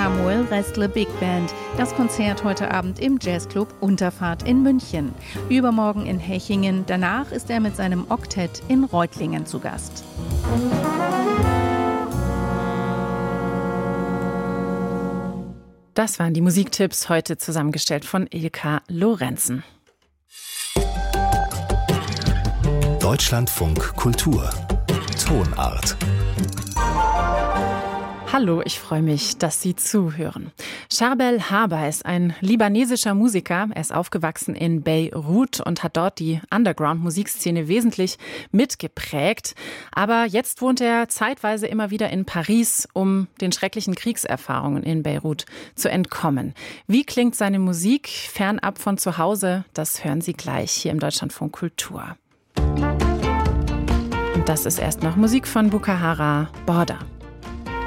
Samuel Restle Big Band. Das Konzert heute Abend im Jazzclub Unterfahrt in München. Übermorgen in Hechingen. Danach ist er mit seinem Oktett in Reutlingen zu Gast. Das waren die Musiktipps, heute zusammengestellt von Ilka Lorenzen. Deutschlandfunk Kultur. Tonart. Hallo, ich freue mich, dass Sie zuhören. Charbel Haber ist ein libanesischer Musiker. Er ist aufgewachsen in Beirut und hat dort die Underground-Musikszene wesentlich mitgeprägt. Aber jetzt wohnt er zeitweise immer wieder in Paris, um den schrecklichen Kriegserfahrungen in Beirut zu entkommen. Wie klingt seine Musik fernab von zu Hause? Das hören Sie gleich hier im Deutschlandfunk Kultur. Und das ist erst noch Musik von Bukahara Border.